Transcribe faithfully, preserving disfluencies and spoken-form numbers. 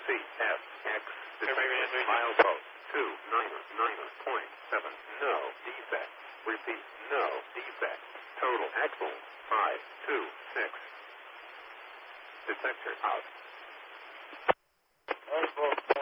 C F X milepost two nine nine point seven. No defect. Repeat. No defect. Total axle five two six. Detector out.